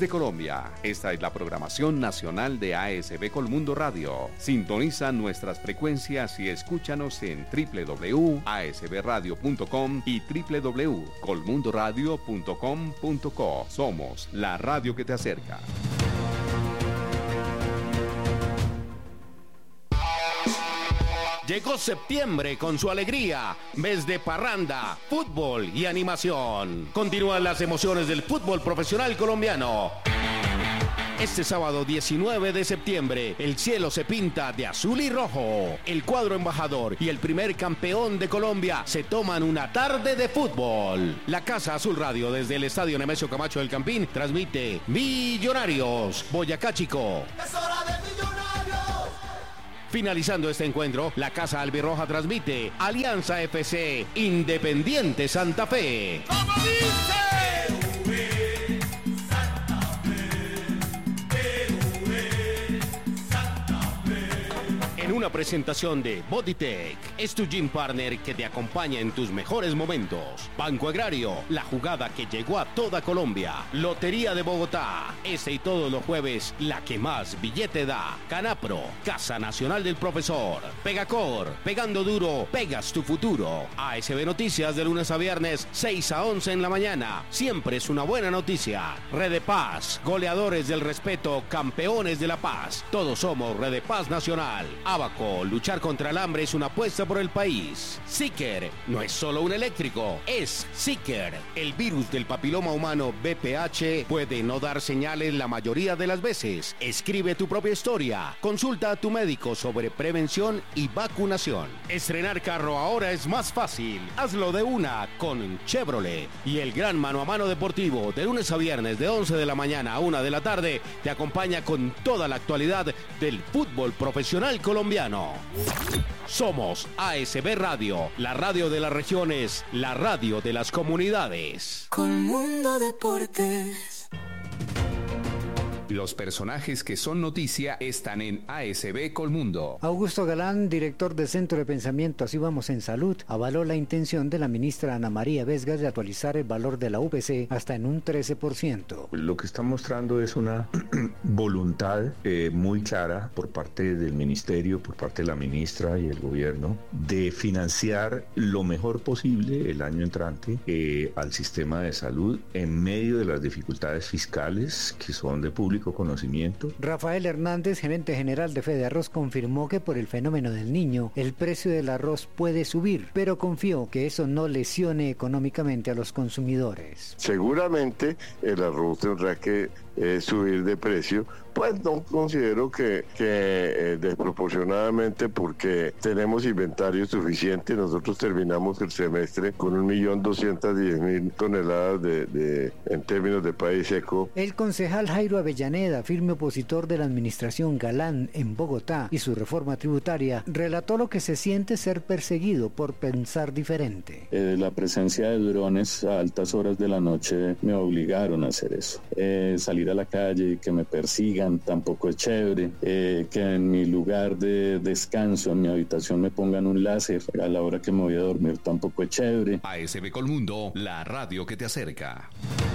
desde Colombia. Esta es la programación nacional de ASB Colmundo Radio. Sintoniza nuestras frecuencias y escúchanos en www.asbradio.com y www.colmundoradio.com.co. Somos la radio que te acerca. Llegó septiembre con su alegría, mes de parranda, fútbol y animación. Continúan las emociones del fútbol profesional colombiano. Este sábado 19 de septiembre, el cielo se pinta de azul y rojo. El cuadro embajador y el primer campeón de Colombia se toman una tarde de fútbol. La Casa Azul Radio desde el Estadio Nemesio Camacho del Campín transmite Millonarios, Boyacá Chico. ¡Es hora de Millonarios! Finalizando este encuentro, la Casa Albirroja transmite Alianza FC, Independiente Santa Fe. ¡Como dice! En una presentación de Bodytech, es tu gym partner que te acompaña en tus mejores momentos. Banco Agrario, la jugada que llegó a toda Colombia. Lotería de Bogotá, este y todos los jueves, la que más billete da. Canapro, Casa Nacional del Profesor. Pegacor, pegando duro, pegas tu futuro. ASB Noticias de lunes a viernes, 6 a 11 en la mañana. Siempre es una buena noticia. Red de Paz, goleadores del respeto, campeones de la paz. Todos somos Red de Paz Nacional. Abaco, luchar contra el hambre es una apuesta por el país. Seeker no es solo un eléctrico, es Seeker. El virus del papiloma humano VPH puede no dar señales la mayoría de las veces. Escribe tu propia historia. Consulta a tu médico sobre prevención y vacunación. Estrenar carro ahora es más fácil. Hazlo de una con Chevrolet. Y el gran mano a mano deportivo de lunes a viernes de 11 de la mañana a 1 de la tarde te acompaña con toda la actualidad del fútbol profesional colombiano. Somos ASB Radio, la radio de las regiones, la radio de las comunidades. Colmundo Deportes. Los personajes que son noticia están en ASB Colmundo. Augusto Galán, director del Centro de Pensamiento Así Vamos en Salud, avaló la intención de la ministra Ana María Vesgas de actualizar el valor de la UPC hasta en un 13%. Lo que está mostrando es una voluntad muy clara por parte del ministerio, por parte de la ministra y el gobierno, de financiar lo mejor posible el año entrante al sistema de salud en medio de las dificultades fiscales que son de público conocimiento. Rafael Hernández, gerente general de Fede Arroz, confirmó que por el fenómeno del Niño, el precio del arroz puede subir, pero confió que eso no lesione económicamente a los consumidores. Seguramente el arroz tendrá que subir de precio, pues no considero que desproporcionadamente, porque tenemos inventario suficiente. Nosotros terminamos el semestre con 1.210.000 toneladas en términos de país seco. El concejal Jairo Avellaneda, firme opositor de la administración Galán en Bogotá y su reforma tributaria, relató lo que se siente ser perseguido por pensar diferente. La presencia de drones a altas horas de la noche me obligaron a hacer eso. Salir a la calle y que me persigan tampoco es chévere. Que en mi lugar de descanso, en mi habitación, me pongan un láser a la hora que me voy a dormir tampoco es chévere. ASB Colmundo, la radio que te acerca.